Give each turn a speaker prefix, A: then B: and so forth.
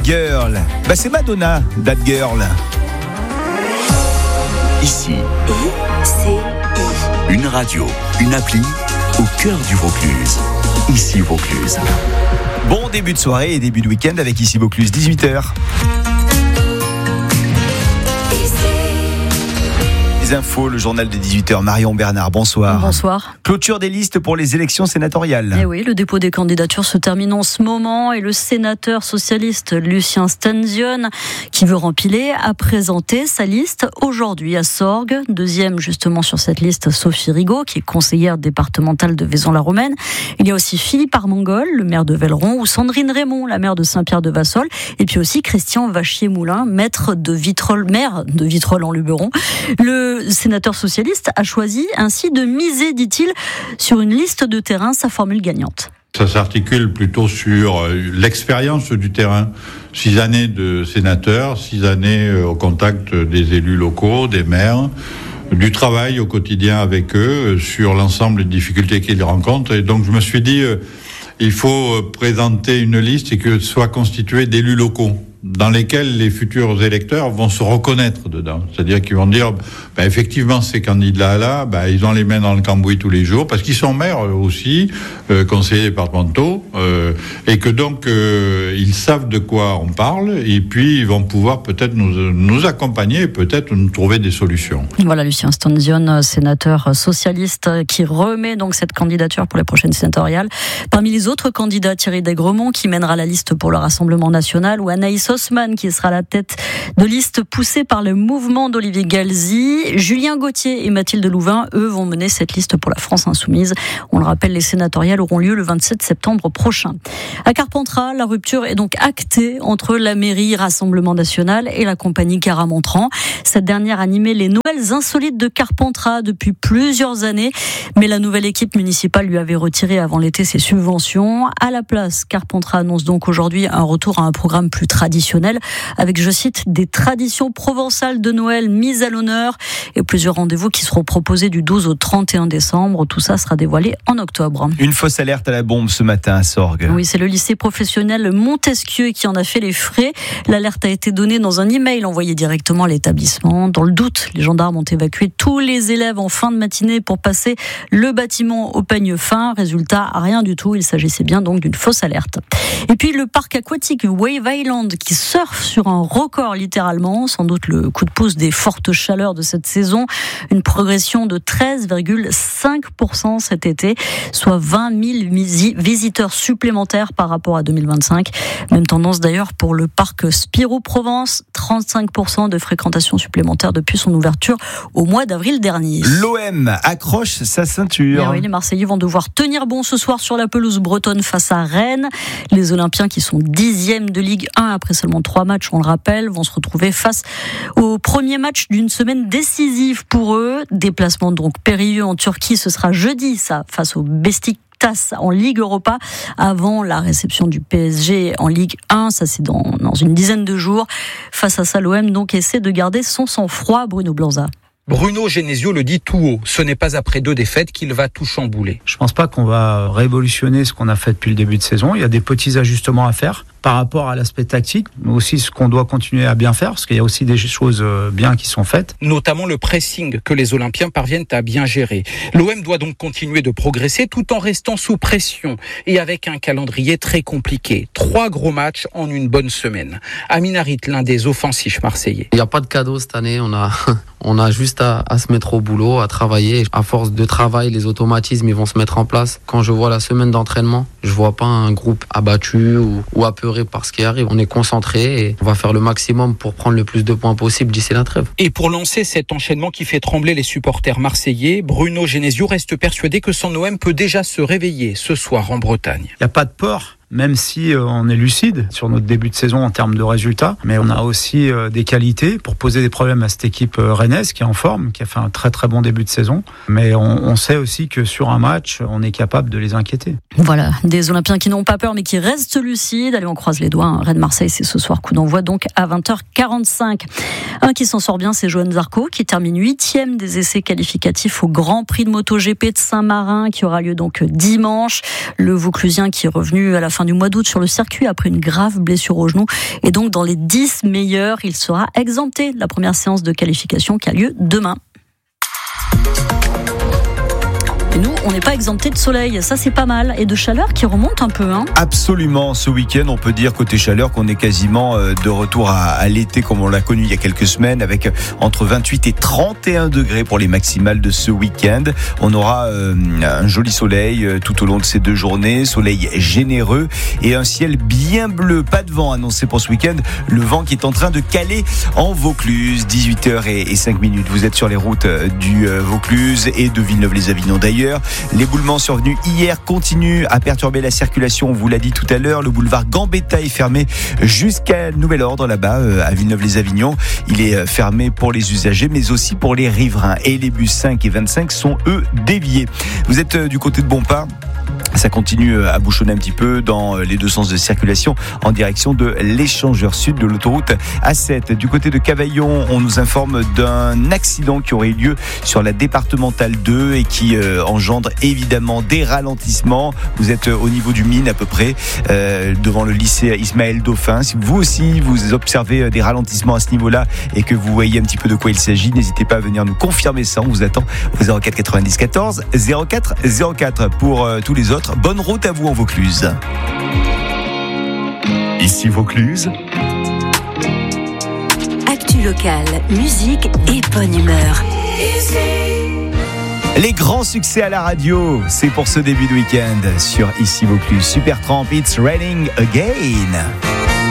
A: Girl. C'est Madonna, That Girl.
B: Ici, une radio, une appli au cœur du Vaucluse. Ici Vaucluse.
A: Bon début de soirée et début de week-end avec Ici Vaucluse, 18h. Les infos, le journal de 18h. Marion Bernard, bonsoir.
C: Bonsoir.
A: Clôture des listes pour les élections sénatoriales.
C: Et oui, le dépôt des candidatures se termine en ce moment et le sénateur socialiste Lucien Stanzione, qui veut rempiler, a présenté sa liste aujourd'hui à Sorgues. Deuxième justement sur cette liste, Sophie Rigaud, qui est conseillère départementale de Vaison-la-Romaine. Il y a aussi Philippe Armengol, le maire de Velleron, ou Sandrine Raymond, la maire de Saint-Pierre-de-Vassol. Et puis aussi Christian Vachier-Moulin, maire de Vitrolles en Luberon. Le sénateur socialiste a choisi ainsi de miser, dit-il, sur une liste de terrain, sa formule gagnante.
D: Ça s'articule plutôt sur l'expérience du terrain. 6 années de sénateur, 6 années au contact des élus locaux, des maires, du travail au quotidien avec eux, sur l'ensemble des difficultés qu'ils rencontrent. Et donc je me suis dit, il faut présenter une liste et que soit constituée d'élus locaux, dans lesquels les futurs électeurs vont se reconnaître dedans. C'est-à-dire qu'ils vont dire, effectivement, ces candidats-là, ils ont les mains dans le cambouis tous les jours, parce qu'ils sont maires aussi, conseillers départementaux, et que donc, ils savent de quoi on parle, et puis ils vont pouvoir peut-être nous accompagner, et peut-être nous trouver des solutions.
C: Voilà, Lucien Stanzione, sénateur socialiste, qui remet donc cette candidature pour les prochaines sénatoriales. Parmi les autres candidats, Thierry Daigremont, qui mènera la liste pour le Rassemblement national, ou Anaïs Haussmann, qui sera à la tête de liste poussée par le mouvement d'Olivier Galzi. Julien Gauthier et Mathilde Louvain, eux, vont mener cette liste pour la France Insoumise. On le rappelle, les sénatoriales auront lieu le 27 septembre prochain. À Carpentras, la rupture est donc actée entre la mairie Rassemblement national et la compagnie Caramontran. Cette dernière animait les Noëls insolites de Carpentras depuis plusieurs années, mais la nouvelle équipe municipale lui avait retiré avant l'été ses subventions. À la place, Carpentras annonce donc aujourd'hui un retour à un programme plus traditionnel, avec, je cite, des traditions provençales de Noël mises à l'honneur et plusieurs rendez-vous qui seront proposés du 12 au 31 décembre. Tout ça sera dévoilé en octobre.
A: Une fausse alerte à la bombe ce matin à Sorgues.
C: Oui, c'est le lycée professionnel Montesquieu qui en a fait les frais. L'alerte a été donnée dans un email envoyé directement à l'établissement. Dans le doute, les gendarmes ont évacué tous les élèves en fin de matinée pour passer le bâtiment au peigne fin. Résultat, rien du tout. Il s'agissait bien donc d'une fausse alerte. Et puis le parc aquatique Wave Island qui surfe sur un record littéralement, sans doute le coup de pouce des fortes chaleurs de cette saison, une progression de 13,5% cet été, soit 20 000 visiteurs supplémentaires par rapport à 2025. Même tendance d'ailleurs pour le parc Spirou Provence, 35% de fréquentation supplémentaire depuis son ouverture au mois d'avril dernier.
A: L'OM accroche sa ceinture.
C: Oui, les Marseillais vont devoir tenir bon ce soir sur la pelouse bretonne face à Rennes. Les Olympiens qui sont 10e de Ligue 1 après seulement 3 matchs, on le rappelle, vont se retrouver face au premier match d'une semaine décisive pour eux. Déplacement donc périlleux en Turquie, ce sera jeudi, ça, face au Beşiktaş en Ligue Europa, avant la réception du PSG en Ligue 1, ça c'est dans une dizaine de jours. Face à ça, l'OM donc essaie de garder son sang-froid, Bruno Blanza.
E: Bruno Genesio le dit tout haut, ce n'est pas après 2 défaites qu'il va tout chambouler.
F: Je pense pas qu'on va révolutionner ce qu'on a fait depuis le début de saison. Il y a des petits ajustements à faire par rapport à l'aspect tactique, mais aussi ce qu'on doit continuer à bien faire, parce qu'il y a aussi des choses bien qui sont faites.
E: Notamment le pressing que les Olympiens parviennent à bien gérer. L'OM doit donc continuer de progresser tout en restant sous pression et avec un calendrier très compliqué. 3 gros matchs en une bonne semaine. Amin Harit, l'un des offensifs marseillais.
G: Il n'y a pas de cadeau cette année, on a juste à se mettre au boulot, à travailler. À force de travail, les automatismes ils vont se mettre en place. Quand je vois la semaine d'entraînement, je vois pas un groupe abattu ou apeuré par ce qui arrive. On est concentré et on va faire le maximum pour prendre le plus de points possible d'ici la trêve.
E: Et pour lancer cet enchaînement qui fait trembler les supporters marseillais, Bruno Genesio reste persuadé que son OM peut déjà se réveiller ce soir en Bretagne.
F: Il n'y a pas de peur. Même si on est lucide sur notre début de saison en termes de résultats, mais on a aussi des qualités pour poser des problèmes à cette équipe rennaise qui est en forme, qui a fait un très très bon début de saison. Mais on sait aussi que sur un match, on est capable de les inquiéter.
C: Voilà, des Olympiens qui n'ont pas peur mais qui restent lucides. Allez, on croise les doigts. Rennes-Marseille, c'est ce soir, coup d'envoi donc à 20h45. Un qui s'en sort bien, c'est Johan Zarco, qui termine 8e des essais qualificatifs au Grand Prix de MotoGP de Saint-Marin, qui aura lieu donc dimanche. Le Vauclusien qui est revenu à la fin fin du mois d'août sur le circuit après une grave blessure au genou. Et donc, dans les 10 meilleurs, il sera exempté de la première séance de qualification qui a lieu demain. Et nous, on n'est pas exempté de soleil, ça c'est pas mal, et de chaleur qui remonte un peu.
A: Absolument, ce week-end, on peut dire côté chaleur qu'on est quasiment de retour à l'été comme on l'a connu il y a quelques semaines, avec entre 28 et 31 degrés pour les maximales de ce week-end. On aura un joli soleil tout au long de ces 2 journées, soleil généreux et un ciel bien bleu. Pas de vent annoncé pour ce week-end, le vent qui est en train de caler en Vaucluse, 18h05. Vous êtes sur les routes du Vaucluse et de Villeneuve-les-Avignon d'ailleurs. Les éboulements survenus hier continuent à perturber la circulation, on vous l'a dit tout à l'heure. Le boulevard Gambetta est fermé jusqu'à nouvel ordre là-bas à Villeneuve-les-Avignon. Il est fermé pour les usagers mais aussi pour les riverains. Et les bus 5 et 25 sont eux déviés. Vous êtes du côté de Bompard. Ça continue à bouchonner un petit peu dans les 2 sens de circulation en direction de l'échangeur sud de l'autoroute A7. Du côté de Cavaillon, on nous informe d'un accident qui aurait eu lieu sur la départementale 2 et qui engendre évidemment des ralentissements. Vous êtes au niveau du Mine à peu près, devant le lycée Ismaël Dauphin. Si vous aussi vous observez des ralentissements à ce niveau-là et que vous voyez un petit peu de quoi il s'agit, n'hésitez pas à venir nous confirmer ça. On vous attend au 04 90 14 04 04 pour tous les autres. Bonne route à vous en Vaucluse.
B: Ici Vaucluse.
H: Actu locale, musique et bonne humeur.
A: Les grands succès à la radio, c'est pour ce début de week-end sur Ici Vaucluse. Supertramp, It's Raining Again.